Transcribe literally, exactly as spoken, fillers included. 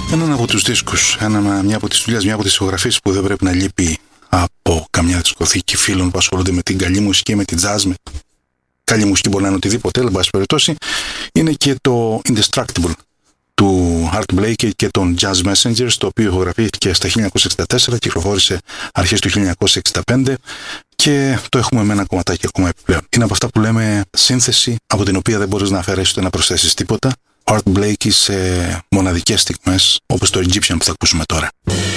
Έναν από τους δίσκους, ένα, μια από τις δουλειές, μια από τις ηχογραφίες που δεν πρέπει να λείπει από καμιά δισκοθήκη φίλων που ασχολούνται με την καλή μουσική, με την jazz, με καλή μουσική μπορεί να είναι οτιδήποτε, εν πάση περιπτώσει, είναι και το Indestructible του Art Blakey και των Jazz Messengers, το οποίο ηχογραφήθηκε στα χίλια εννιακόσια εξήντα τέσσερα, κυκλοφόρησε αρχές του χίλια εννιακόσια εξήντα πέντε και το έχουμε με ένα κομματάκι ακόμα επιπλέον. Είναι από αυτά που λέμε σύνθεση από την οποία δεν μπορείς να αφαιρέσεις ούτε να προσθέσεις τίποτα. Art Blakey σε μοναδικές στιγμές, όπως το Egyptian που θα ακούσουμε τώρα.